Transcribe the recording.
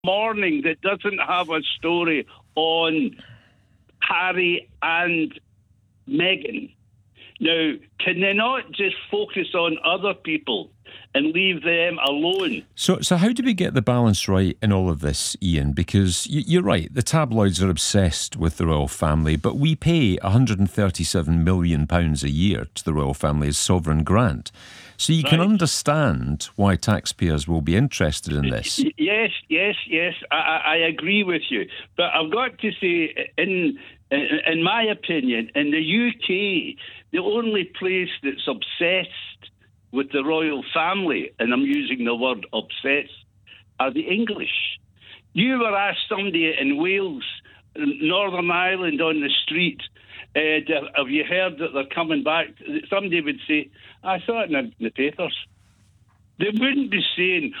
morning that doesn't have a story on Harry and Meghan. Now, can they not just focus on other people and leave them alone? So how do we get the balance right in all of this, Ian? Because you're right, the tabloids are obsessed with the royal family, but we pay £137 million a year to the royal family as sovereign grant. So you can understand why taxpayers will be interested in this. Yes. I agree with you. But I've got to say, in my opinion, in the UK, the only place that's obsessed with the royal family, and I'm using the word obsessed, are the English. You were asked somebody in Wales, Northern Ireland, on the street, have you heard that they're coming back? Somebody would say, I saw it in the papers. They wouldn't be saying,